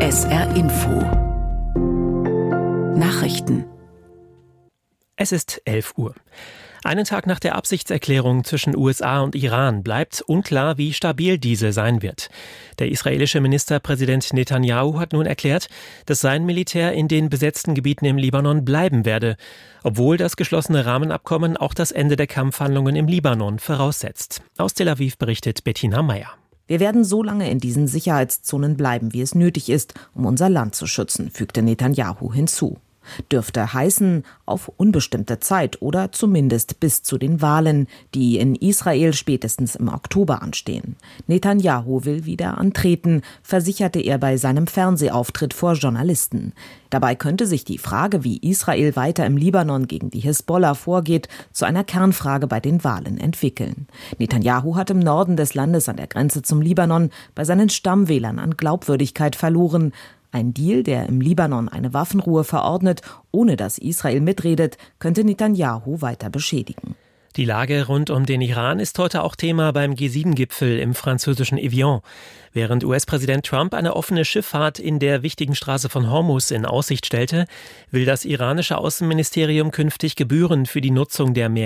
SR Info Nachrichten. Es ist 11 Uhr. Einen Tag nach der Absichtserklärung zwischen USA und Iran bleibt unklar, wie stabil diese sein wird. Der israelische Ministerpräsident Netanyahu hat nun erklärt, dass sein Militär in den besetzten Gebieten im Libanon bleiben werde, obwohl das geschlossene Rahmenabkommen auch das Ende der Kampfhandlungen im Libanon voraussetzt. Aus Tel Aviv berichtet Bettina Meyer. Wir werden so lange in diesen Sicherheitszonen bleiben, wie es nötig ist, um unser Land zu schützen, fügte Netanyahu hinzu. Dürfte heißen, auf unbestimmte Zeit oder zumindest bis zu den Wahlen, die in Israel spätestens im Oktober anstehen. Netanyahu will wieder antreten, versicherte er bei seinem Fernsehauftritt vor Journalisten. Dabei könnte sich die Frage, wie Israel weiter im Libanon gegen die Hisbollah vorgeht, zu einer Kernfrage bei den Wahlen entwickeln. Netanyahu hat im Norden des Landes an der Grenze zum Libanon bei seinen Stammwählern an Glaubwürdigkeit verloren. Ein Deal, der im Libanon eine Waffenruhe verordnet, ohne dass Israel mitredet, könnte Netanyahu weiter beschädigen. Die Lage rund um den Iran ist heute auch Thema beim G7-Gipfel im französischen Evian. Während US-Präsident Trump eine offene Schifffahrt in der wichtigen Straße von Hormuz in Aussicht stellte, will das iranische Außenministerium künftig Gebühren für die Nutzung der